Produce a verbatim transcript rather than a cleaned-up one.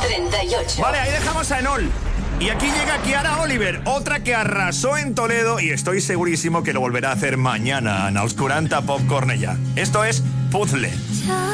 treinta y ocho. Vale, ahí dejamos a Enol. Y aquí llega Kiara Oliver, otra que arrasó en Toledo y estoy segurísimo que lo volverá a hacer mañana en Auscuranta Pop Cornellà. Esto es Puzzle.